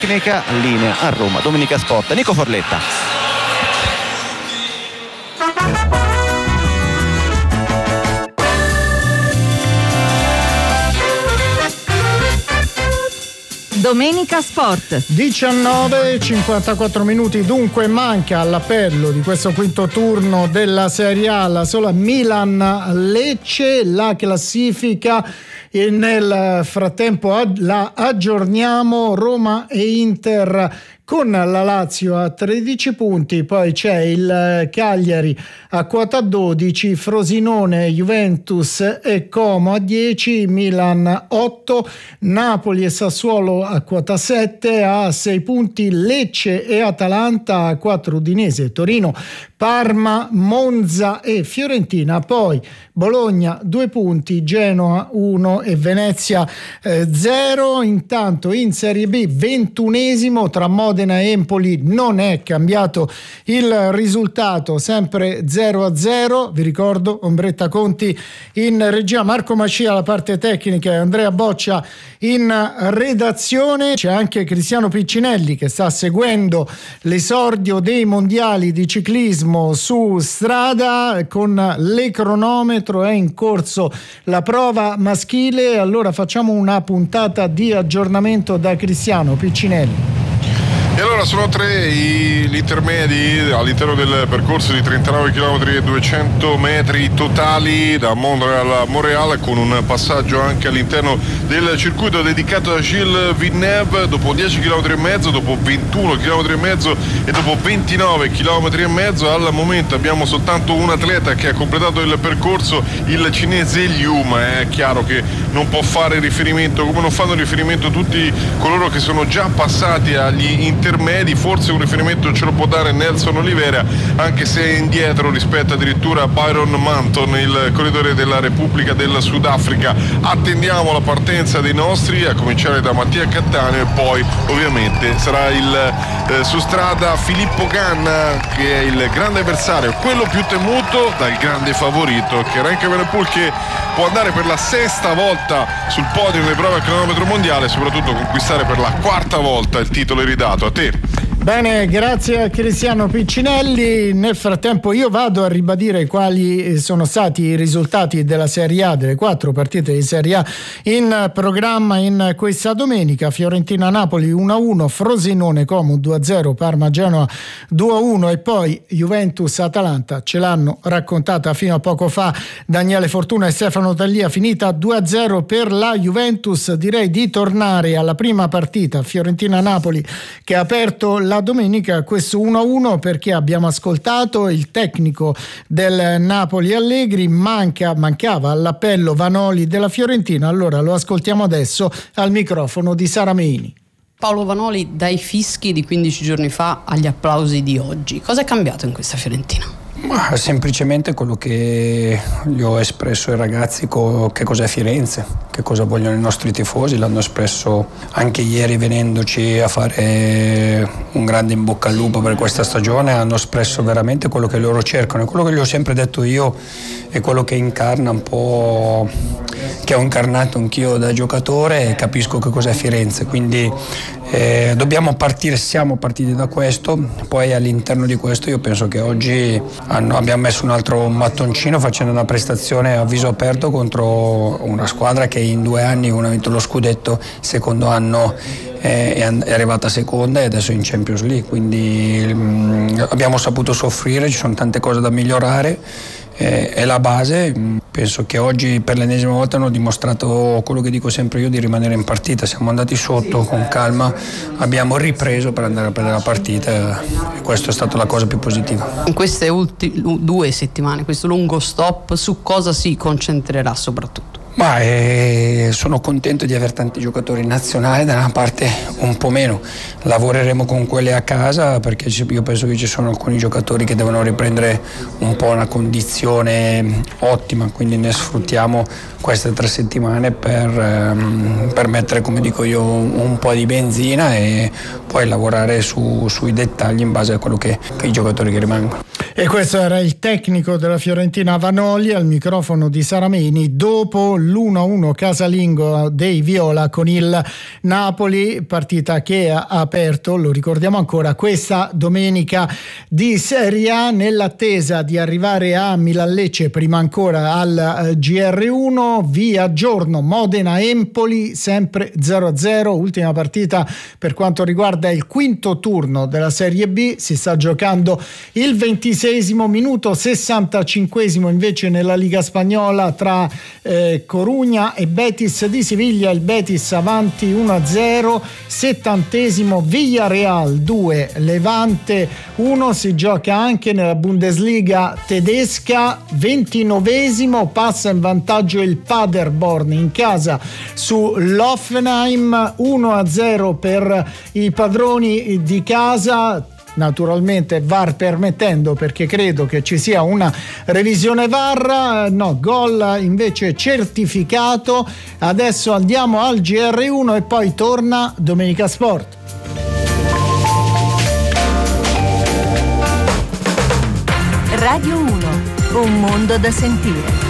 tecnica. Linea a Roma, Domenica Sport, Nico Forletta. Domenica Sport. 19:54 minuti, dunque manca all'appello di questo quinto turno della Serie A la sola Milan-Lecce, la classifica e nel frattempo la aggiorniamo. Roma e Inter con la Lazio a 13 punti, poi c'è il Cagliari a quota 12, Frosinone, Juventus e Como a 10, Milan 8, Napoli e Sassuolo a quota 7, a 6 punti Lecce e Atalanta, a 4 Udinese, Torino, Parma, Monza e Fiorentina, poi Bologna 2 punti, Genoa 1 e Venezia 0. Intanto in Serie B 21esimo tra Modena e Empoli, non è cambiato il risultato, sempre 0-0. Vi ricordo Ombretta Conti in regia, Marco Macia alla parte tecnica e Andrea Boccia in redazione. C'è anche Cristiano Piccinelli che sta seguendo l'esordio dei mondiali di ciclismo su strada con l'ecronometro. È in corso la prova maschile, allora facciamo una puntata di aggiornamento da Cristiano Piccinelli. E allora sono 3 gli intermedi all'interno del percorso di 39 km e 200 metri totali da Montréal a Montréal, con un passaggio anche all'interno del circuito dedicato a Gilles Villeneuve. Dopo 10 km e mezzo, dopo 21 km e mezzo e dopo 29 km e mezzo, al momento abbiamo soltanto un atleta che ha completato il percorso, il cinese Liu, ma è chiaro che non può fare riferimento, come non fanno riferimento tutti coloro che sono già passati agli intermedi. Forse un riferimento ce lo può dare Nelson Oliveira, anche se è indietro rispetto addirittura a Byron Manton, il corridore della Repubblica del Sudafrica. Attendiamo la partenza dei nostri, a cominciare da Mattia Cattaneo, e poi ovviamente sarà il su strada Filippo Ganna, che è il grande avversario, quello più temuto dal grande favorito che è Remco Evenepoel, che può andare per la 6ª volta sul podio nelle prove a cronometro mondiale e soprattutto conquistare per la 4ª volta il titolo iridato. A te. Bene, grazie a Cristiano Piccinelli. Nel frattempo io vado a ribadire quali sono stati i risultati della Serie A, delle 4 partite di Serie A in programma in questa domenica. Fiorentina-Napoli 1-1, Frosinone-Como 2-0, Parma-Genoa 2-1 e poi Juventus-Atalanta, ce l'hanno raccontata fino a poco fa Daniele Fortuna e Stefano Taglia, finita 2-0 per la Juventus. Direi di tornare alla prima partita, Fiorentina-Napoli, che ha aperto la domenica, questo 1-1, perché abbiamo ascoltato il tecnico del Napoli Allegri, mancava all'appello Vanoli della Fiorentina, allora lo ascoltiamo adesso al microfono di Sara Meini. Paolo Vanoli, dai fischi di 15 giorni fa agli applausi di oggi, cosa è cambiato in questa Fiorentina? Ma semplicemente quello che gli ho espresso ai ragazzi, che cos'è Firenze, che cosa vogliono i nostri tifosi, l'hanno espresso anche ieri venendoci a fare un grande in bocca al lupo per questa stagione, hanno espresso veramente quello che loro cercano, e quello che gli ho sempre detto io è quello che incarna un po', che ho incarnato anch'io da giocatore, e capisco che cos'è Firenze, quindi dobbiamo partire, siamo partiti da questo, poi all'interno di questo io penso che oggi abbiamo messo un altro mattoncino facendo una prestazione a viso aperto contro una squadra che in 2 anni, una ha vinto lo scudetto, il secondo anno è arrivata seconda e adesso in Champions League, quindi abbiamo saputo soffrire, ci sono tante cose da migliorare, è la base. Penso che oggi per l'ennesima volta hanno dimostrato quello che dico sempre io, di rimanere in partita. Siamo andati sotto con calma, abbiamo ripreso per andare a prendere la partita e questa è stata la cosa più positiva. In queste ultime 2 settimane, questo lungo stop, su cosa si concentrerà soprattutto? Ma sono contento di avere tanti giocatori nazionali, da una parte un po' meno, lavoreremo con quelli a casa perché io penso che ci sono alcuni giocatori che devono riprendere un po' una condizione ottima, quindi ne sfruttiamo queste 3 settimane per mettere, come dico io, un po' di benzina e poi lavorare sui dettagli in base a quello che i giocatori che rimangono. E questo era il tecnico della Fiorentina Vanoli al microfono di Sarameni dopo l'1-1 casalingo dei Viola con il Napoli, partita che ha aperto, lo ricordiamo ancora, questa domenica di Serie A, nell'attesa di arrivare a Milan-Lecce, prima ancora al GR1. Via giorno Modena-Empoli, sempre 0-0, ultima partita per quanto riguarda il quinto turno della Serie B, si sta giocando il 26esimo minuto, 65esimo invece nella Liga Spagnola tra Corugna e Betis di Siviglia, il Betis avanti 1-0, 70esimo Villarreal 2, Levante 1, si gioca anche nella Bundesliga tedesca, 29esimo passa in vantaggio il Paderborn in casa su l'Hoffenheim, 1-0 per i padroni di casa. Naturalmente VAR permettendo, perché credo che ci sia una revisione VAR, no, gol invece certificato. Adesso andiamo al GR1 e poi torna Domenica Sport. Radio 1, un mondo da sentire.